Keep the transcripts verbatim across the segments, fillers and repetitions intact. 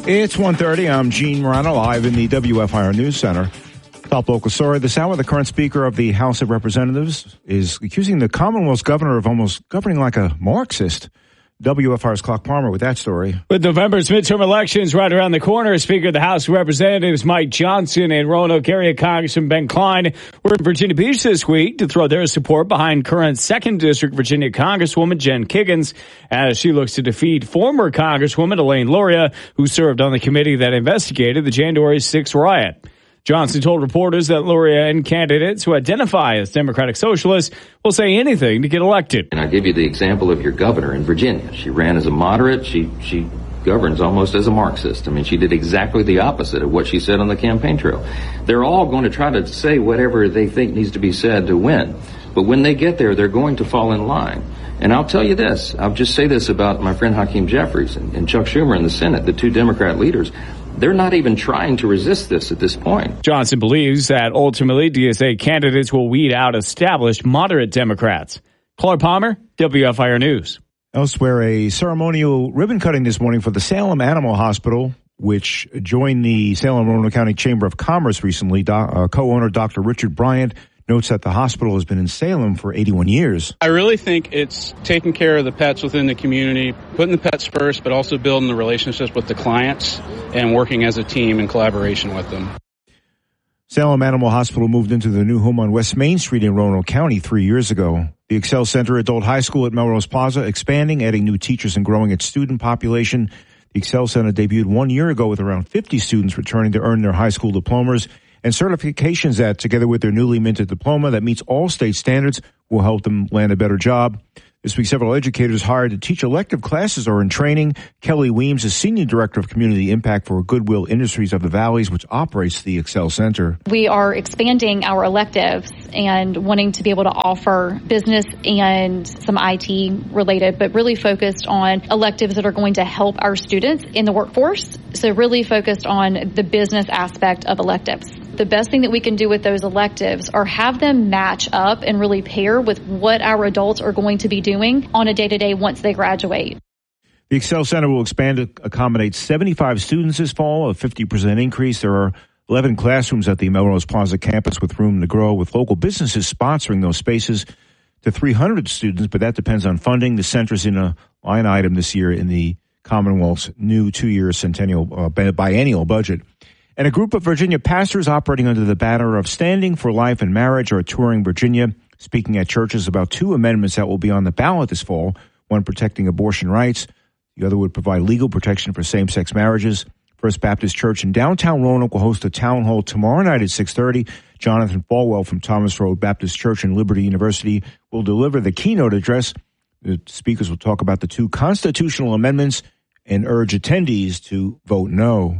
It's one thirty. I'm Gene Morano, live in the W F I R News Center. Top local story this hour. The current Speaker of the House of Representatives is accusing the Commonwealth's governor of almost governing like a Marxist. W F I R's Clark Palmer with that story. With November's midterm elections right around the corner, Speaker of the House of Representatives Mike Johnson and Roanoke area Congressman Ben Cline were in Virginia Beach this week to throw their support behind current second District Virginia Congresswoman Jen Kiggins as she looks to defeat former Congresswoman Elaine Luria, who served on the committee that investigated the January sixth riot. Johnson told reporters that Luria and candidates who identify as Democratic Socialists will say anything to get elected. And I'll give you the example of your governor in Virginia. She ran as a moderate. She she governs almost as a Marxist. I mean, she did exactly the opposite of what she said on the campaign trail. They're all going to try to say whatever they think needs to be said to win. But when they get there, they're going to fall in line. And I'll tell you this. I'll just say this about my friend Hakeem Jeffries and, and Chuck Schumer in the Senate, the two Democrat leaders. They're not even trying to resist this at this point. Johnson believes that ultimately D S A candidates will weed out established moderate Democrats. Clark Palmer, W F I R News. Elsewhere, a ceremonial ribbon cutting this morning for the Salem Animal Hospital, which joined the Salem-Roanoke County Chamber of Commerce recently. Do, uh, co-owner Doctor Richard Bryant notes that the hospital has been in Salem for eighty-one years. I really think it's taking care of the pets within the community, putting the pets first, but also building the relationships with the clients and working as a team in collaboration with them. Salem Animal Hospital moved into the new home on West Main Street in Roanoke County three years ago. The Excel Center Adult High School at Melrose Plaza expanding, adding new teachers and growing its student population. The Excel Center debuted one year ago with around fifty students returning to earn their high school diplomas and certifications that, together with their newly minted diploma that meets all state standards, will help them land a better job. This week, several educators hired to teach elective classes are in training. Kelly Weems is Senior Director of Community Impact for Goodwill Industries of the Valleys, which operates the Excel Center. We are expanding our electives and wanting to be able to offer business and some I T related, but really focused on electives that are going to help our students in the workforce. So really focused on the business aspect of electives. The best thing that we can do with those electives are have them match up and really pair with what our adults are going to be doing on a day-to-day once they graduate. The Excel Center will expand to accommodate seventy-five students this fall, a fifty percent increase. There are eleven classrooms at the Melrose Plaza campus with room to grow, with local businesses sponsoring those spaces to three hundred students, but that depends on funding. The center's in a line item this year in the Commonwealth's new two-year centennial uh, biennial budget. And a group of Virginia pastors operating under the banner of Standing for Life and Marriage are touring Virginia, speaking at churches about two amendments that will be on the ballot this fall, one protecting abortion rights. The other would provide legal protection for same-sex marriages. First Baptist Church in downtown Roanoke will host a town hall tomorrow night at six thirty. Jonathan Falwell from Thomas Road Baptist Church and Liberty University will deliver the keynote address. The speakers will talk about the two constitutional amendments and urge attendees to vote no.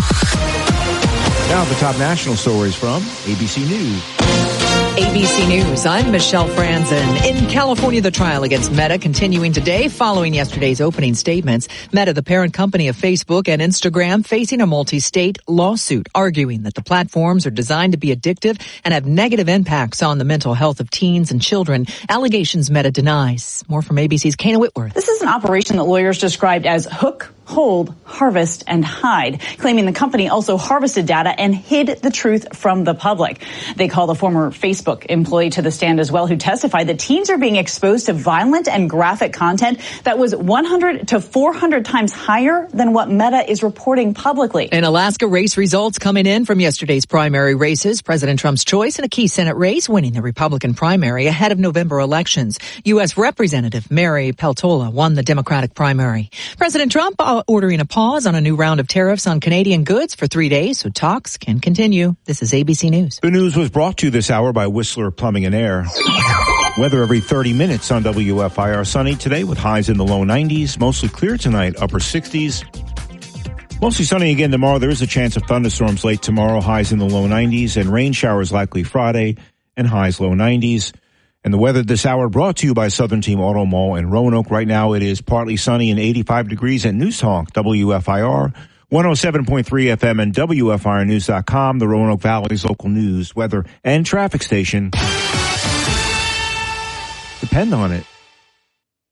Now the top national stories from A B C News. A B C News, I'm Michelle Franzen. In California, the trial against Meta continuing today following yesterday's opening statements. Meta, the parent company of Facebook and Instagram, facing a multi-state lawsuit arguing that the platforms are designed to be addictive and have negative impacts on the mental health of teens and children. Allegations Meta denies. More from A B C's Kana Whitworth. This is an operation that lawyers described as hook, hold, harvest, and hide, claiming the company also harvested data and hid the truth from the public. They call the former Facebook employee to the stand as well, who testified that teens are being exposed to violent and graphic content that was one hundred to four hundred times higher than what Meta is reporting publicly. In Alaska, race results coming in from yesterday's primary races. President Trump's choice in a key Senate race, winning the Republican primary ahead of November elections. U S. Representative Mary Peltola won the Democratic primary. President Trump uh, ordering a pause on a new round of tariffs on Canadian goods for three days so talks can continue. This is A B C News. The news was brought to you this hour by Whistler Plumbing and Air. Weather every thirty minutes on W F I R. Sunny today with highs in the low nineties. Mostly clear tonight, upper sixties. Mostly sunny again tomorrow. There is a chance of thunderstorms late tomorrow, highs in the low nineties, and rain showers likely Friday, and highs low nineties. And the weather this hour brought to you by Southern Team Auto Mall in Roanoke. Right now it is partly sunny and eighty-five degrees at News Talk, W F I R, one oh seven point three F M and W F I R news dot com, the Roanoke Valley's local news, weather, and traffic station. Depend on it.